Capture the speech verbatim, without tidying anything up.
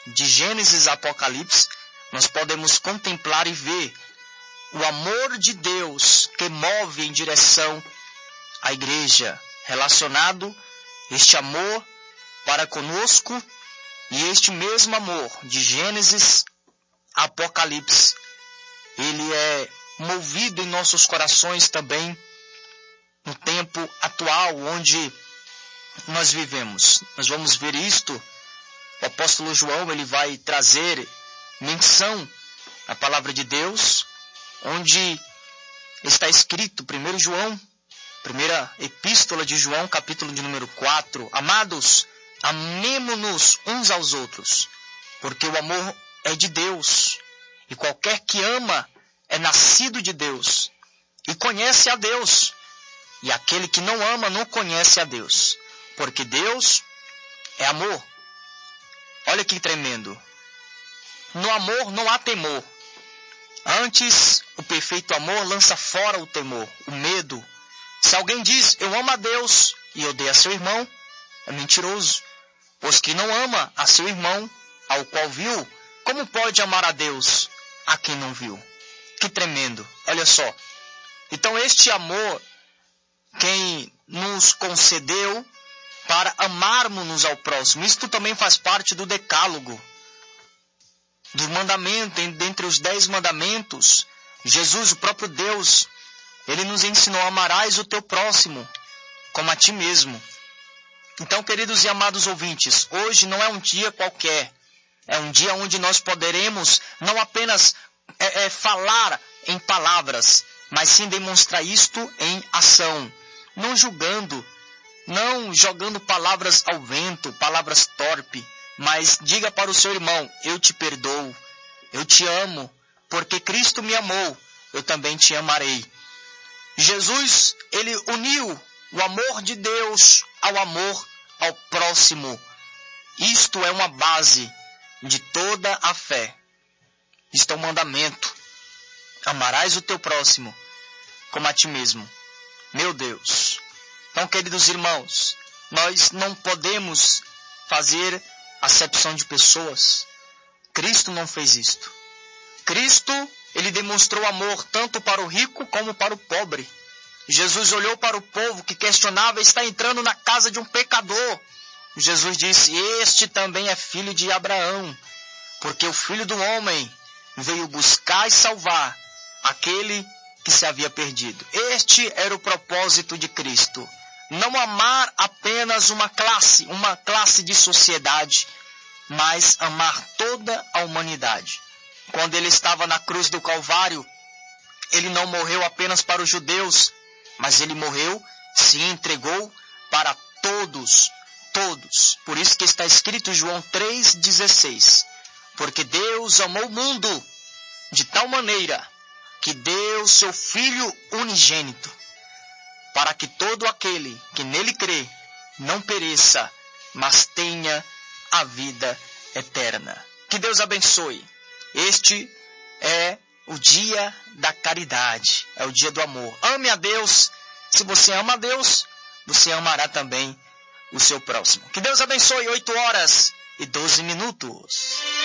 de Gênesis a Apocalipse, nós podemos contemplar e ver o amor de Deus que move em direção à igreja, relacionado este amor para conosco e este mesmo amor de Gênesis a Apocalipse, ele é movido em nossos corações também no tempo atual onde nós vivemos. Nós vamos ver isto. O apóstolo João ele vai trazer menção à palavra de Deus, onde está escrito, primeiro João, primeira epístola de João, capítulo de número quatro, amados, amemo-nos uns aos outros, porque o amor é de Deus, e qualquer que ama é nascido de Deus, e conhece a Deus, e aquele que não ama não conhece a Deus, porque Deus é amor. Olha que tremendo. No amor não há temor. Antes, o perfeito amor lança fora o temor, o medo. Se alguém diz, eu amo a Deus e odeia a seu irmão, é mentiroso. Pois que não ama a seu irmão, ao qual viu, como pode amar a Deus, a quem não viu? Que tremendo. Olha só. Então este amor, quem nos concedeu para amarmos-nos ao próximo, isto também faz parte do decálogo, do mandamento, dentre os dez mandamentos. Jesus, o próprio Deus, ele nos ensinou: amarás o teu próximo como a ti mesmo. Então, queridos e amados ouvintes, hoje não é um dia qualquer, é um dia onde nós poderemos não apenas é, é, falar em palavras, mas sim demonstrar isto em ação, não julgando, não jogando palavras ao vento, palavras torpes, mas diga para o seu irmão: eu te perdoo, eu te amo, porque Cristo me amou, eu também te amarei. Jesus, ele uniu o amor de Deus ao amor ao próximo. Isto é uma base de toda a fé. Isto é um mandamento. Amarás o teu próximo como a ti mesmo. Meu Deus. Então, queridos irmãos, nós não podemos fazer acepção de pessoas. Cristo não fez isto. Cristo, ele demonstrou amor tanto para o rico como para o pobre. Jesus olhou para o povo que questionava: está entrando na casa de um pecador. Jesus disse: este também é filho de Abraão, porque o Filho do Homem veio buscar e salvar aquele que se havia perdido. Este era o propósito de Cristo. Não amar apenas uma classe, uma classe de sociedade, mas amar toda a humanidade. Quando ele estava na cruz do Calvário, ele não morreu apenas para os judeus, mas ele morreu, se entregou para todos, todos. Por isso que está escrito em João três dezesseis. Porque Deus amou o mundo de tal maneira que deu seu Filho unigênito, para que todo aquele que nele crê não pereça, mas tenha a vida eterna. Que Deus abençoe. Este é o dia da caridade, é o dia do amor. Ame a Deus. Se você ama a Deus, você amará também o seu próximo. Que Deus abençoe. oito horas e doze minutos.